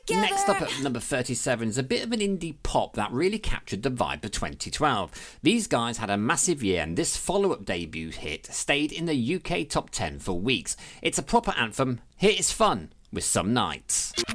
Next up at number 37 is a bit of an indie pop that really captured the vibe of 2012. These guys had a massive year, and this follow-up debut hit stayed in the UK top 10 for weeks. It's a proper anthem. Here is Fun with Some Nights.